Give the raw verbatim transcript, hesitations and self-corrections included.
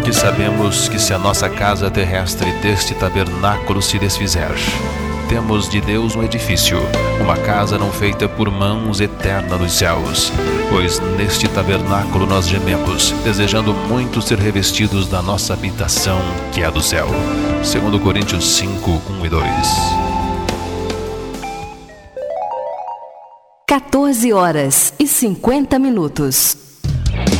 porque sabemos que se a nossa casa terrestre deste tabernáculo se desfizer, temos de Deus um edifício, uma casa não feita por mãos, eterna nos céus. Pois neste tabernáculo nós gememos, desejando muito ser revestidos da nossa habitação, que é a do céu. Segundo Coríntios cinco, um e dois. quatorze horas e cinquenta minutos.